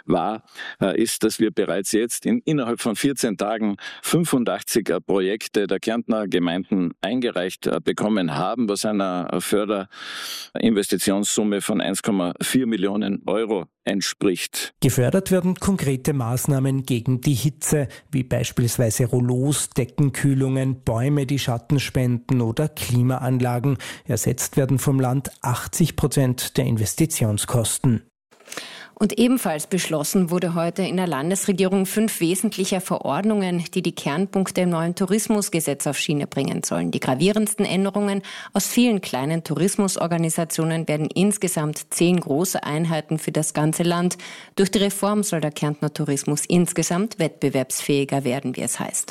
war, ist, dass wir bereits jetzt innerhalb von 14 Tagen 85 Projekte der Kärntner Gemeinden eingereicht bekommen haben, was einer Förderinvestitionssumme von 1,4 Millionen Euro entspricht. Gefördert werden konkrete Maßnahmen gegen die Hitze, wie beispielsweise Rollos, Deckenkühlungen, Bäume, die Schatten spenden oder Klimaanlagen. Ersetzt werden vom Land 80% der Investitionskosten. Und ebenfalls beschlossen wurde heute in der Landesregierung 5 wesentliche Verordnungen, die die Kernpunkte im neuen Tourismusgesetz auf Schiene bringen sollen. Die gravierendsten Änderungen aus vielen kleinen Tourismusorganisationen werden insgesamt 10 große Einheiten für das ganze Land. Durch die Reform soll der Kärntner Tourismus insgesamt wettbewerbsfähiger werden, wie es heißt.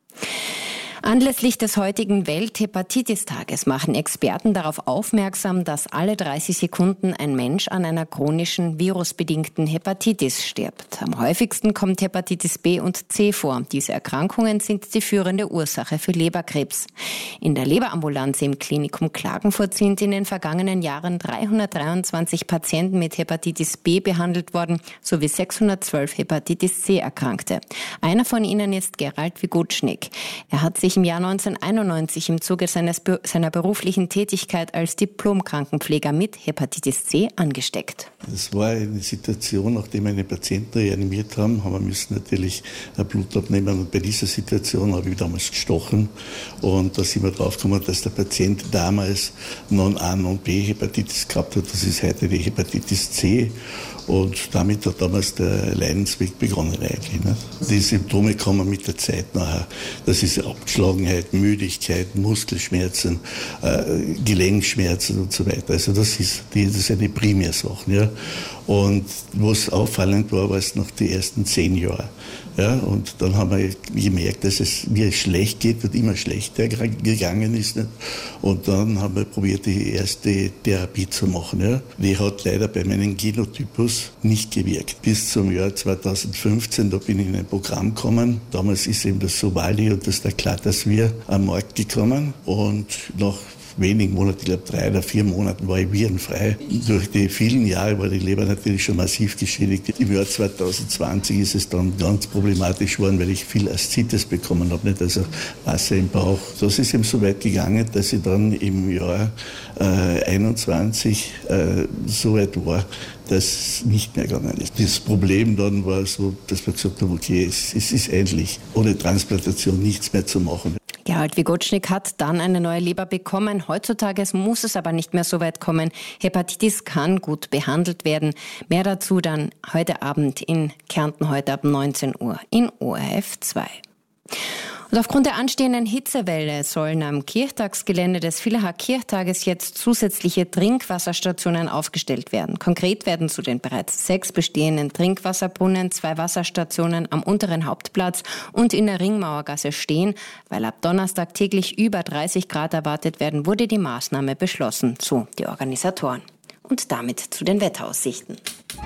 Anlässlich des heutigen Welt-Hepatitis-Tages machen Experten darauf aufmerksam, dass alle 30 Sekunden ein Mensch an einer chronischen virusbedingten Hepatitis stirbt. Am häufigsten kommt Hepatitis B und C vor. Diese Erkrankungen sind die führende Ursache für Leberkrebs. In der Leberambulanz im Klinikum Klagenfurt sind in den vergangenen Jahren 323 Patienten mit Hepatitis B behandelt worden, sowie 612 Hepatitis C Erkrankte. Einer von ihnen ist Gerald Wigutschnik. Er hat sich im Jahr 1991 im Zuge seiner beruflichen Tätigkeit als Diplom-Krankenpfleger mit Hepatitis C angesteckt. Das war eine Situation, nachdem wir einen Patienten reanimiert haben wir müssen natürlich Blut abnehmen. Und bei dieser Situation habe ich damals gestochen. Und da sind wir drauf gekommen, dass der Patient damals Non-A, Non-B-Hepatitis gehabt hat. Das ist heute die Hepatitis C. Und damit hat damals der Leidensweg begonnen eigentlich. Nicht? Die Symptome kommen mit der Zeit nachher. Das ist Abgeschlagenheit, Müdigkeit, Muskelschmerzen, Gelenkschmerzen und so weiter. Also das ist eine Primärsache. Ja? Und was auffallend war, war es nach den ersten 10 Jahren. Ja, und dann haben wir gemerkt, dass mir schlecht geht und immer schlechter gegangen ist. Nicht? Und dann haben wir probiert, die erste Therapie zu machen. Ja? Die hat leider bei meinem Genotypus nicht gewirkt. Bis zum Jahr 2015, da bin ich in ein Programm gekommen. Damals ist eben das Sovali und das Daclatasvir am Markt gekommen. Und nach wenigen Monaten, ich glaube 3 oder 4 Monaten, war ich virenfrei. Durch die vielen Jahre war die Leber natürlich schon massiv geschädigt. Im Jahr 2020 ist es dann ganz problematisch geworden, weil ich viel Aszites bekommen habe, nicht? Also Wasser im Bauch. Das ist eben so weit gegangen, dass ich dann im Jahr 21 so weit war, dass es nicht mehr gegangen ist. Das Problem dann war so, dass wir gesagt haben, okay, es ist endlich ohne Transplantation nichts mehr zu machen. Gerald Wigutschnik hat dann eine neue Leber bekommen. Heutzutage muss es aber nicht mehr so weit kommen. Hepatitis kann gut behandelt werden. Mehr dazu dann heute Abend in Kärnten, heute ab 19 Uhr in ORF 2. Und aufgrund der anstehenden Hitzewelle sollen am Kirchtagsgelände des Villacher Kirchtages jetzt zusätzliche Trinkwasserstationen aufgestellt werden. Konkret werden zu den bereits 6 bestehenden Trinkwasserbrunnen 2 Wasserstationen am unteren Hauptplatz und in der Ringmauergasse stehen. Weil ab Donnerstag täglich über 30 Grad erwartet werden, wurde die Maßnahme beschlossen, so die Organisatoren. Und damit zu den Wetteraussichten.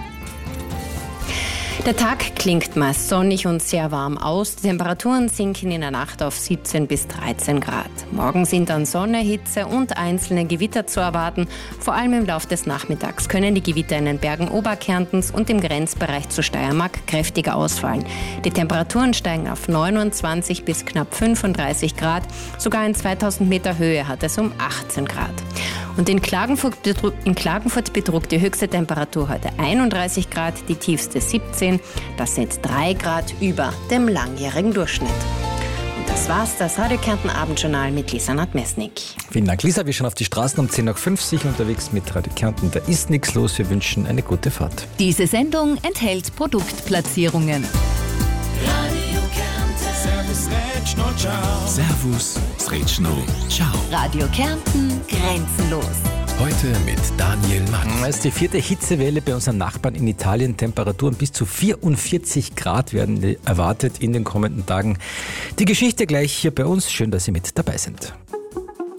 Der Tag klingt meist sonnig und sehr warm aus. Die Temperaturen sinken in der Nacht auf 17 bis 13 Grad. Morgen sind dann Sonne, Hitze und einzelne Gewitter zu erwarten. Vor allem im Laufe des Nachmittags können die Gewitter in den Bergen Oberkärntens und im Grenzbereich zur Steiermark kräftiger ausfallen. Die Temperaturen steigen auf 29 bis knapp 35 Grad. Sogar in 2000 Meter Höhe hat es um 18 Grad. Und in Klagenfurt betrug die höchste Temperatur heute 31 Grad, die tiefste 17. Das sind 3 Grad über dem langjährigen Durchschnitt. Und das war's, das Radio Kärnten Abendjournal mit Lisa Nadmesnik. Vielen Dank, Lisa. Wir sind auf die Straßen um 10:50 Uhr unterwegs mit Radio Kärnten. Da ist nichts los. Wir wünschen eine gute Fahrt. Diese Sendung enthält Produktplatzierungen. Radio Kärnten. Servus, Retschno, ciao. Servus, Retschno, ciao. Radio Kärnten, grenzenlos. Heute mit Daniel Mann. Es ist die 4. Hitzewelle bei unseren Nachbarn in Italien. Temperaturen bis zu 44 Grad werden erwartet in den kommenden Tagen. Die Geschichte gleich hier bei uns. Schön, dass Sie mit dabei sind.